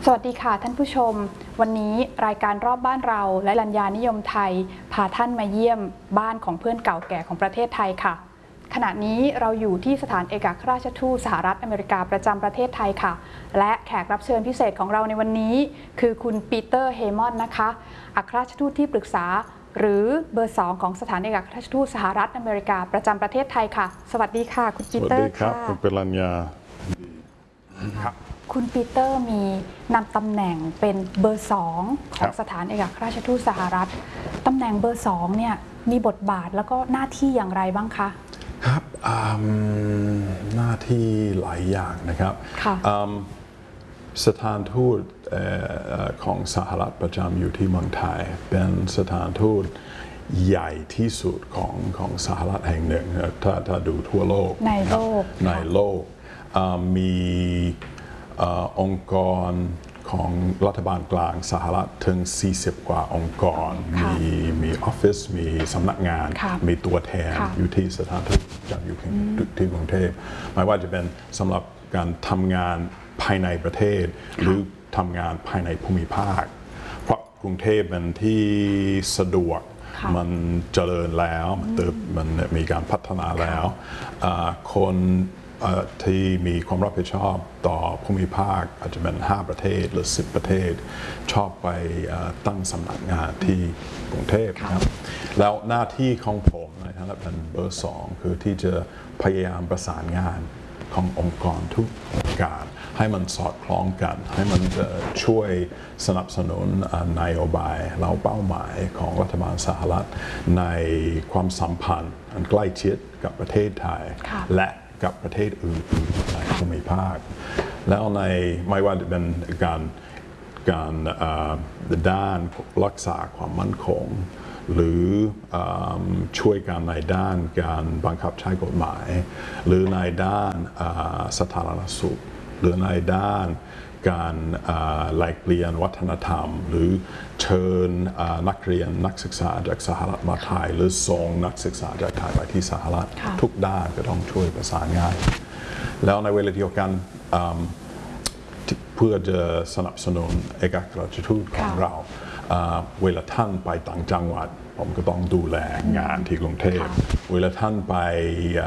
สวัสดีค่ะท่านผู้ชมวันนี้รายการรอบบ้านเราและรัญญานิยมไทยพาท่านมาเยี่ยมบ้านของเพื่อนเก่าแก่ของประเทศไทยค่ะขณะนี้เราอยู่ที่สถานเอกอัครราชทูตสหรัฐอเมริกาประจำประเทศไทยค่ะและแขกรับเชิญพิเศษของเราในวันนี้คือคุณปีเตอร์เฮมอนนะคะอัครราชทูตที่ปรึกษาหรือเบอร์2ของสถานเอกอัครราชทูตสหรัฐอเมริกาประจำประเทศไทยค่ะสวัสดีค่ะคุณปีเตอร์ค่ะคุณเป็นรัญญาครับคุณปีเตอร์มีนำตำแหน่งเป็นเบอร์2ของสถานเอกอัครราชทูตสหรัฐตำแหน่งเบอร์2เนี่ยมีบทบาทแล้วก็หน้าที่อย่างไรบ้างคะครับหน้าที่หลายอย่างนะครับสถานทูตของสหรัฐประจำอยู่ที่เมืองไทยเป็นสถานทูตใหญ่ที่สุดของสหรัฐแห่งหนึ่งถ้าดูทั่วโลกในโลกมีองค์กรของรัฐบาลกลางสหรัฐถึง40 กว่าองค์กรมีออฟฟิศมีสำนักงานมีตัวแทนอยู่ที่สถานทูตจากอยู่ที่กรุงเทพไม่ว่าจะเป็นสำหรับการทำงานภายในประเทศหรือทำงานภายในภูมิภาคเพราะกรุงเทพเป็นที่สะดวกมันเจริญแล้วมันมีการพัฒนาแล้วคนที่มีความรับผิดชอบต่อภูมิภาคอาจจะเป็น5 ประเทศหรือ10 ประเทศชอบไปตั้งสำนักงานที่กรุงเทพนะครับแล้วหน้าที่ของผมในฐานะเป็นเบอร์2คือที่จะพยายามประสานงานขององค์กรทุกองค์การให้มันสอดคล้องกันให้มันจะช่วยสนับสนุนนโยบายเราเป้าหมายของรัฐบาลสหรัฐในความสัมพันธ์อันใกล้ชิดกับประเทศไทยและกับประเทศอื่นๆในภูมิภาคแล้วในไม่ว่าจะเป็นการด้านรักษาความมั่นคงหรือช่วยกันในด้านการบังคับใช้กฎหมายหรือในด้านสาธารณสุขหรือในด้านการแลกเปลี่ยนวัฒนธรรมหรือเชิญนักเรียนนักศึกษาจากสหรัฐมาไทยหรือส่งนักศึกษาจากไทยไปที่สหรัฐทุกด้านก็ต้องช่วยประสานงานแล้วในเวลาเดียวกันเพื่อจะสนับสนุนเอกอัครราชทูตของเราเวลาท่านไปต่างจังหวัดผมก็ต้องดูแลงานที่กรุงเทพเวลาท่านไป